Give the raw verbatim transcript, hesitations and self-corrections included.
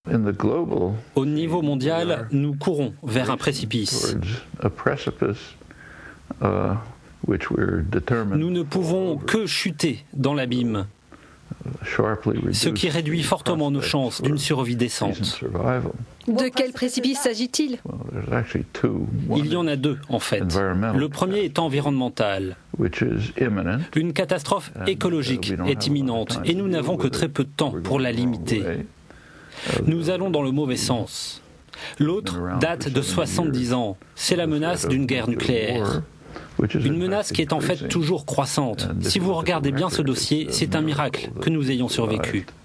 Au niveau mondial, nous courons vers un précipice. Nous ne pouvons que chuter dans l'abîme, ce qui réduit fortement nos chances d'une survie décente. De quel précipice s'agit-il? Il y en a deux, en fait. Le premier est environnemental. Une catastrophe écologique est imminente et nous n'avons que très peu de temps pour la limiter. Nous allons dans le mauvais sens. L'autre date de soixante-dix ans. C'est la menace d'une guerre nucléaire. Une menace qui est en fait toujours croissante. Si vous regardez bien ce dossier, c'est un miracle que nous ayons survécu.